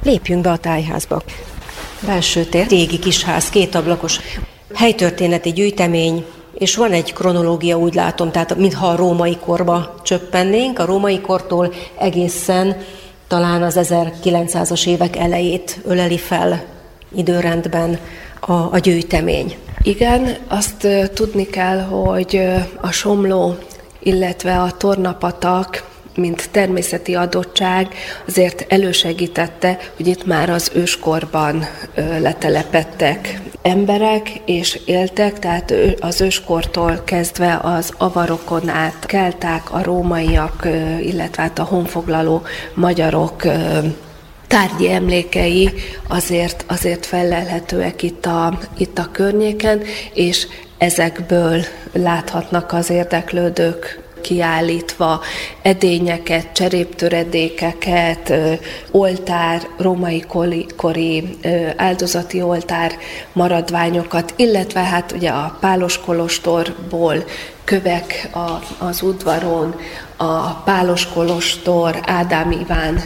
Lépjünk be a tájházba. Belső tér, régi kisház, kétablakos, helytörténeti gyűjtemény, és van egy kronológia, úgy látom, tehát mintha a római korba csöppennénk, a római kortól egészen talán az 1900-as évek elejét öleli fel időrendben a gyűjtemény. Igen, azt tudni kell, hogy a Somló, illetve a Tornapatak, mint természeti adottság azért elősegítette, hogy itt már az őskorban letelepedtek emberek, és éltek, tehát az őskortól kezdve az avarokon át kelták, a rómaiak, illetve hát a honfoglaló magyarok tárgyi emlékei azért fellelhetőek itt a környéken, és ezekből láthatnak az érdeklődők kiállítva edényeket, cseréptöredékeket, oltár, római kori áldozati oltár maradványokat, illetve hát ugye a Pálos kolostorból kövek az udvaron, a Pálos kolostor Ádám Iván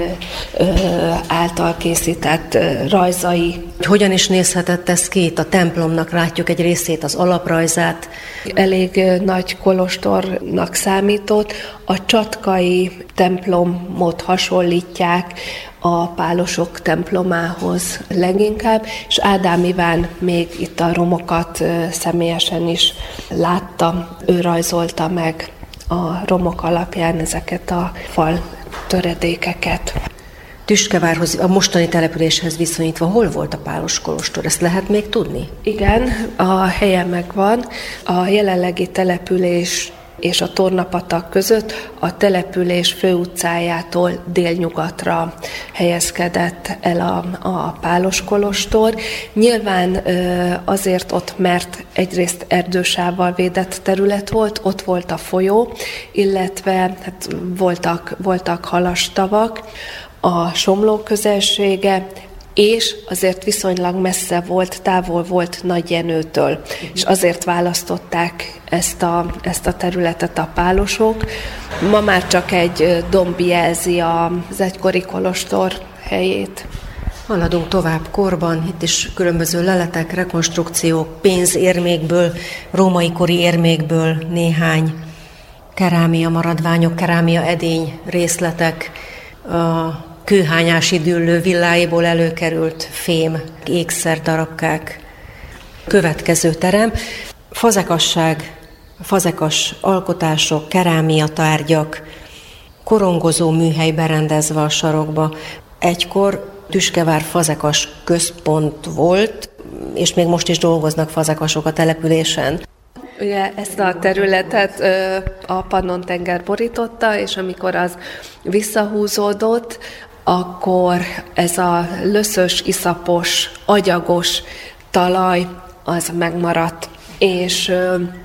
által készített rajzai. Hogyan is nézhetett ez ki? Itt a templomnak látjuk egy részét, az alaprajzát. Elég nagy kolostornak számított. A csatkai templomot hasonlítják a pálosok templomához leginkább, és Ádám Iván még itt a romokat személyesen is látta, ő rajzolta meg a romok alapján ezeket a fal töredékeket. Tüskevárhoz, a mostani településhez viszonyítva, hol volt a Pálos kolostor? Ezt lehet még tudni? Igen, a helye megvan. A jelenlegi település és a Tornapatak között a település főutcájától délnyugatra helyezkedett el a Pálos kolostor. Nyilván azért ott, mert egyrészt erdősávval védett terület volt, ott volt a folyó, illetve hát voltak halastavak, a Somló közelsége, és azért viszonylag messze volt, távol volt Nagyjenőtől, és azért választották ezt a területet a pálosok. Ma már csak egy domb jelzi az egykori kolostor helyét. Haladunk tovább korban, itt is különböző leletek, rekonstrukciók, pénzérmékből, római kori érmékből néhány kerámia maradványok, kerámia edény részletek, a kőhányási düllő villáiból előkerült fém, ékszer darabkák. Következő terem, fazekasság, fazekas alkotások, kerámia tárgyak, korongozó műhely berendezve a sarokba. Egykor Tüskevár fazekas központ volt, és még most is dolgoznak fazekasok a településen. Ugye ezt a területet a Pannon-tenger borította, és amikor az visszahúzódott, akkor ez a löszös, iszapos, agyagos talaj az megmaradt. És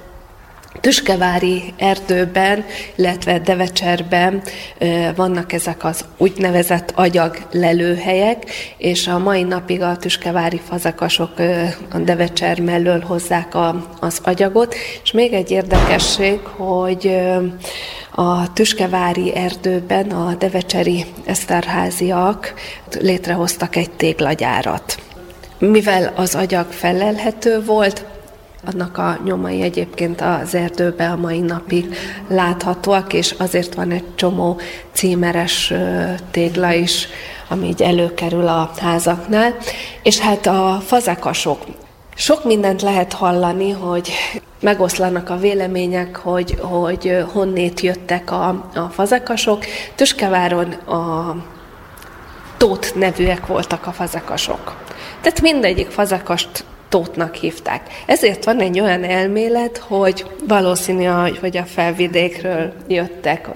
Tüskevári erdőben, illetve Devecserben vannak ezek az úgynevezett agyaglelőhelyek, és a mai napig a tüskevári fazekasok a Devecser mellől hozzák az agyagot. És még egy érdekesség, hogy a tüskevári erdőben a devecseri eszterháziak létrehoztak egy téglagyárat. Mivel az agyag fellelhető volt, annak a nyomai egyébként az erdőben a mai napig láthatóak, és azért van egy csomó címeres tégla is, ami így előkerül a házaknál. És hát a fazekasok. Sok mindent lehet hallani, hogy megoszlanak a vélemények, hogy honnét jöttek a fazekasok. Tüskeváron a Tóth nevűek voltak a fazekasok. Tehát mindegyik fazekast Tóthnak hívták. Ezért van egy olyan elmélet, hogy valószínű, hogy a felvidékről jöttek.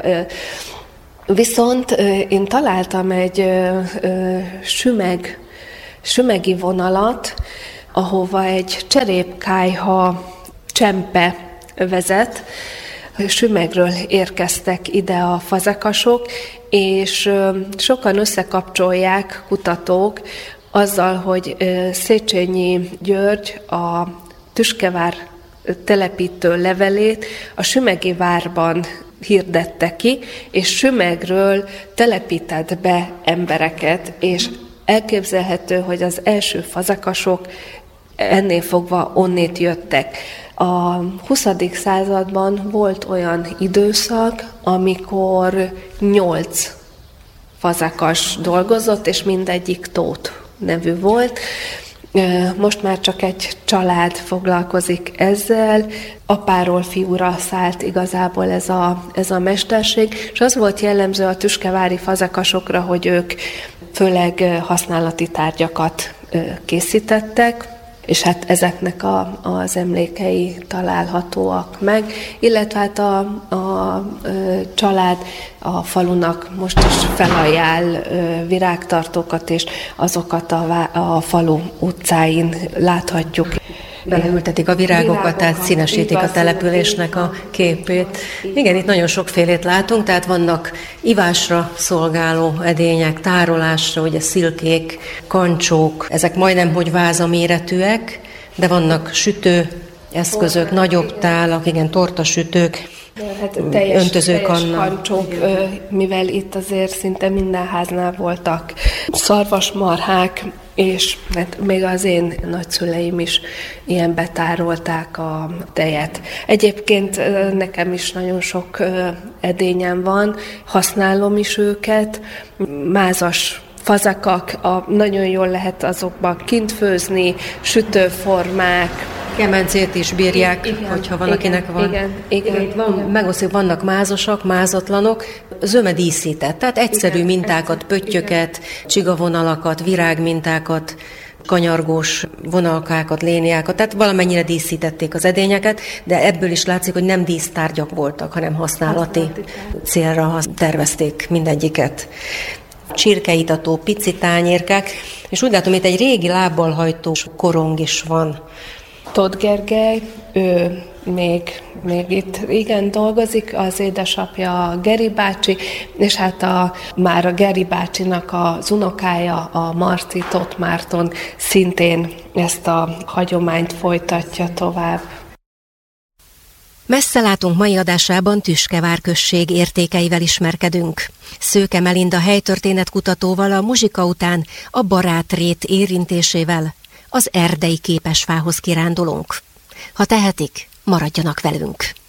Viszont én találtam egy sümegi vonalat, ahova egy cserépkályha csempe vezet. Sümegről érkeztek ide a fazekasok, és sokan összekapcsolják kutatók azzal, hogy Széchenyi György a Tüskevár telepítő levelét a sümegi várban hirdette ki, és Sümegről telepített be embereket, és elképzelhető, hogy az első fazekasok ennél fogva onnét jöttek. A 20. században volt olyan időszak, amikor 8 fazekas dolgozott, és mindegyik Tóth nevű volt. Most már csak egy család foglalkozik ezzel. Apáról fiúra szállt igazából ez a mesterség, és az volt jellemző a tüskevári fazekasokra, hogy ők főleg használati tárgyakat készítettek, és hát ezeknek az emlékei találhatóak meg, illetve hát a család a falunak most is felajánl virágtartókat, és azokat a falu utcáin láthatjuk. Beleültetik a virágokat, tehát színesítik a településnek a képét. Igen, itt nagyon sokfélét látunk, tehát vannak ivásra szolgáló edények, tárolásra, ugye szilkék, kancsók, ezek majdnem hogy vázaméretűek, de vannak sütőeszközök, nagyobb tálak, igen, tortasütők, öntözők annak. Kancsók, mivel itt azért szinte minden háznál voltak szarvasmarhák, és hát még az én nagyszüleim is ilyen betárolták a tejet. Egyébként nekem is nagyon sok edényem van, használom is őket, mázas fazekak, nagyon jól lehet azokban kint főzni, sütőformák, kemencét is bírják, igen, hogyha van, akinek van. Igen. Megosztjuk, vannak mázosak, mázatlanok, zöme díszített, tehát egyszerű mintákat, pöttyöket, csigavonalakat, virágmintákat, kanyargós vonalkákat, léniákat, tehát valamennyire díszítették az edényeket, de ebből is látszik, hogy nem dísztárgyak voltak, hanem használati célra tervezték mindegyiket. Csirkeitató, pici tányérkák, és úgy látom, itt egy régi lábbal hajtós korong is van. Tóth Gergely, ő még itt igen dolgozik, az édesapja a Geri bácsi, és hát már a Geri bácsinak az unokája, a Marci Tóth Márton szintén ezt a hagyományt folytatja tovább. Messze látunk mai adásában Tüskevár község értékeivel ismerkedünk. Szőke Melinda helytörténetkutatóval a muzsika után a barátrét érintésével az erdei képesfához kirándulunk. Ha tehetik, maradjanak velünk!